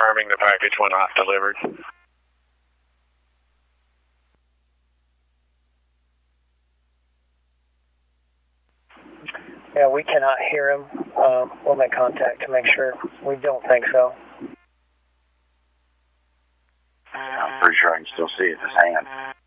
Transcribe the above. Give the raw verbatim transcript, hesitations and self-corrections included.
confirming the package when not delivered. Yeah, we cannot hear him. Uh, we'll make contact to make sure. We don't think so. I'm pretty sure I can still see it in his hand.